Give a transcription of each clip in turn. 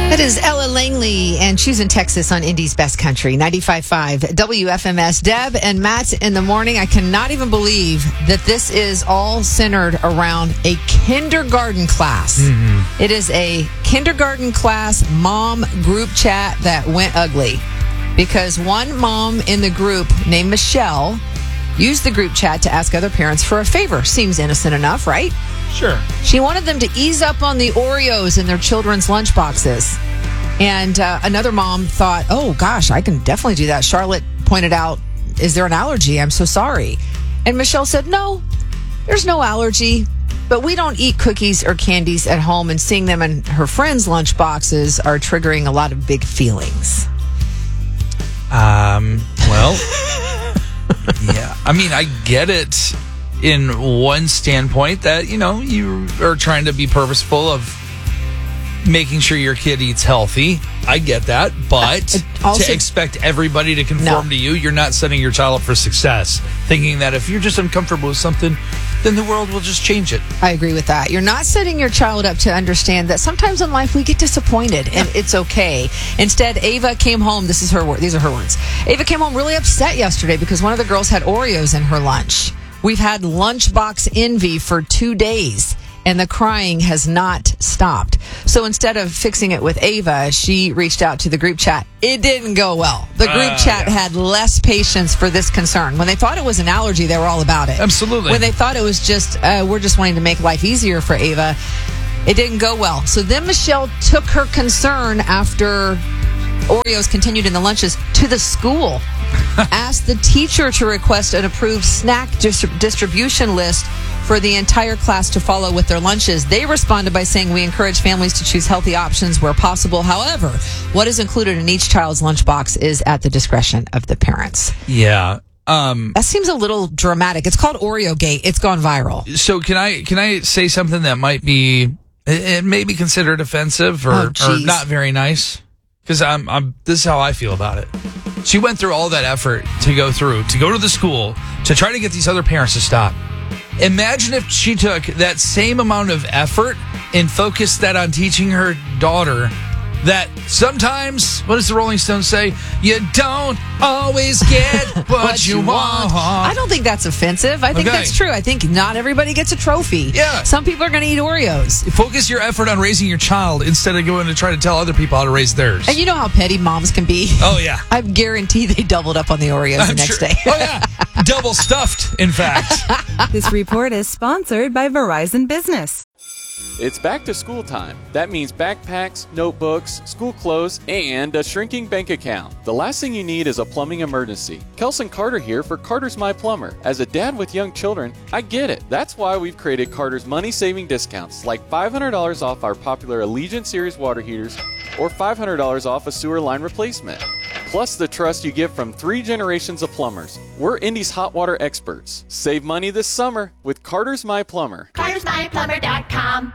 That is Ella Langley, and she's in Texas on Indy's Best Country, 95.5 WFMS. Deb and Matt in the morning. I cannot even believe that this is all centered around a kindergarten class. Mm-hmm. It is a kindergarten class mom group chat that went ugly because one mom in the group named Michelle used the group chat to ask other parents for a favor. Seems innocent enough, right? Sure. She wanted them to ease up on the Oreos in their children's lunch boxes. And another mom thought, oh, gosh, I can definitely do that. Charlotte pointed out, is there an allergy? I'm so sorry. And Michelle said, no, there's no allergy. But we don't eat cookies or candies at home. And seeing them in her friends' lunch boxes are triggering a lot of big feelings. Well, yeah. I mean, I get it. In one standpoint that, you are trying to be purposeful of making sure your kid eats healthy. I get that. But also, to expect everybody to conform to you, you're not setting your child up for success. Thinking that if you're just uncomfortable with something, then the world will just change it. I agree with that. You're not setting your child up to understand that sometimes in life we get disappointed and it's okay. Instead, Ava came home. These are her words. Ava came home really upset yesterday because one of the girls had Oreos in her lunch. We've had lunchbox envy for 2 days, and the crying has not stopped. So instead of fixing it with Ava, she reached out to the group chat. It didn't go well. The group chat had less patience for this concern. When they thought it was an allergy, they were all about it. Absolutely. When they thought it was just, we're just wanting to make life easier for Ava, it didn't go well. So then Michelle took her concern after Oreos continued in the lunches to the school. Asked the teacher to request an approved snack distribution list for the entire class to follow with their lunches. They responded by saying, we encourage families to choose healthy options where possible. However, what is included in each child's lunchbox is at the discretion of the parents. Yeah. That seems a little dramatic. It's called Oreo Gate. It's gone viral. So can I say something that might be, it may be considered offensive or not very nice? Because this is how I feel about it. She went through all that effort to go to the school, to try to get these other parents to stop. Imagine if she took that same amount of effort and focused that on teaching her daughter that sometimes, what does the Rolling Stones say? You don't always get what you want. I don't think that's offensive. I think that's true. I think not everybody gets a trophy. Yeah. Some people are going to eat Oreos. Focus your effort on raising your child instead of going to try to tell other people how to raise theirs. And you know how petty moms can be. Oh, yeah. I guarantee they doubled up on the Oreos the next day. Oh, yeah. Double stuffed, in fact. This report is sponsored by Verizon Business. It's back to school time. That means backpacks, notebooks, school clothes, and a shrinking bank account. The last thing you need is a plumbing emergency. Kelson Carter here for Carter's My Plumber. As a dad with young children, I get it. That's why we've created Carter's money-saving discounts, like $500 off our popular Allegiant Series water heaters or $500 off a sewer line replacement. Plus the trust you get from 3 generations of plumbers. We're Indy's hot water experts. Save money this summer with Carter's My Plumber. CartersMyPlumber.com.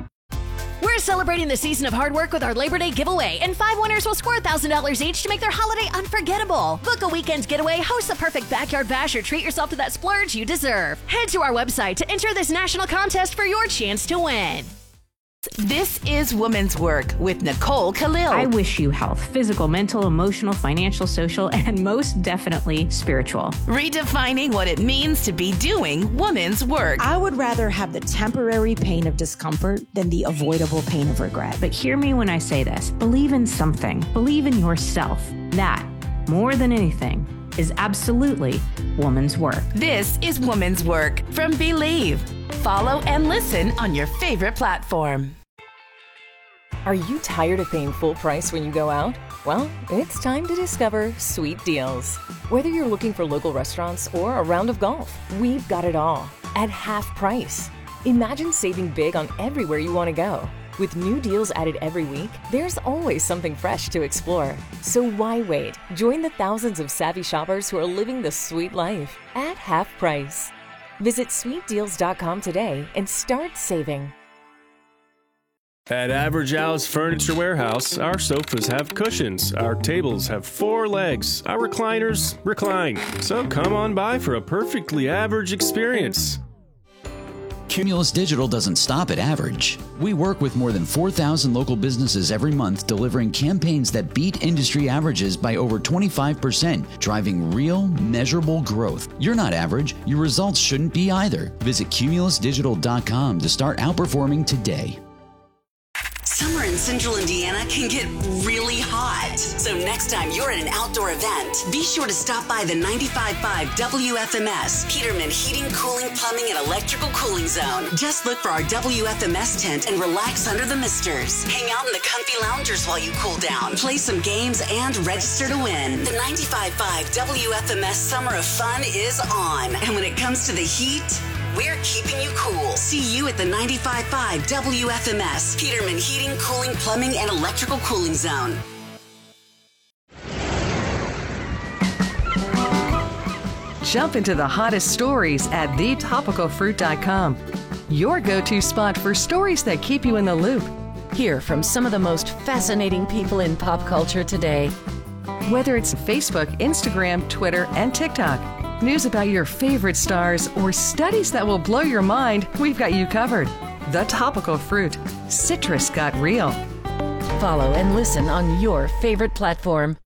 We're celebrating the season of hard work with our Labor Day giveaway, and 5 winners will score $1,000 each to make their holiday unforgettable. Book a weekend getaway, host the perfect backyard bash, or treat yourself to that splurge you deserve. Head to our website to enter this national contest for your chance to win. This is Woman's Work with Nicole Khalil. I wish you health, physical, mental, emotional, financial, social, and most definitely spiritual. Redefining what it means to be doing woman's work. I would rather have the temporary pain of discomfort than the avoidable pain of regret. But hear me when I say this. Believe in something. Believe in yourself. That, more than anything, is absolutely woman's work. This is Woman's Work from Believe. Follow and listen on your favorite platform. Are you tired of paying full price when you go out? Well, it's time to discover Sweet Deals. Whether you're looking for local restaurants or a round of golf, we've got it all at half price. Imagine saving big on everywhere you want to go. With new deals added every week, there's always something fresh to explore. So why wait? Join the thousands of savvy shoppers who are living the sweet life at half price. Visit sweetdeals.com today and start saving. At Average Al's Furniture Warehouse, our sofas have cushions, our tables have 4 legs, our recliners recline. So come on by for a perfectly average experience. Cumulus Digital doesn't stop at average. We work with more than 4,000 local businesses every month, delivering campaigns that beat industry averages by over 25%, driving real, measurable growth. You're not average. Your results shouldn't be either. Visit cumulusdigital.com to start outperforming today. Summer in Central Indiana can get really hot. So next time you're at an outdoor event, be sure to stop by the 95.5 WFMS Peterman Heating, Cooling, Plumbing, and Electrical Cooling Zone. Just look for our WFMS tent and relax under the misters. Hang out in the comfy loungers while you cool down. Play some games and register to win. The 95.5 WFMS Summer of Fun is on. And when it comes to the heat, we're keeping you cool. See you at the 95.5 WFMS Peterman Heating, Cooling, Plumbing, and Electrical Cooling Zone. Jump into the hottest stories at thetopicalfruit.com. Your go-to spot for stories that keep you in the loop. Hear from some of the most fascinating people in pop culture today. Whether it's Facebook, Instagram, Twitter, and TikTok. News about your favorite stars or studies that will blow your mind, we've got you covered. The Topical Fruit. Citrus got real. Follow and listen on your favorite platform.